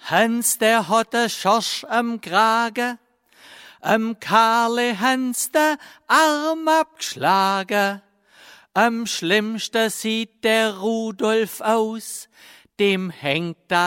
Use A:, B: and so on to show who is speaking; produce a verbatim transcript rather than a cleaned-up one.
A: Hans, der hat a Schorsch am Krage, am Karle Hans der Arm abgeschlagen. Am schlimmsten sieht der Rudolf aus, dem hängt da